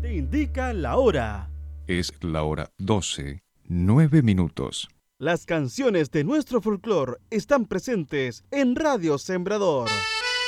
indica la hora. Es la hora 12, 9 minutos. Las canciones de nuestro folclore están presentes en Radio Sembrador.